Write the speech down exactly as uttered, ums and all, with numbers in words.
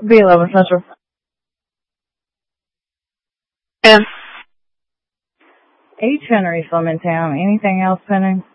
B eleven Central. And H Henry Flemingtown. Anything else pending?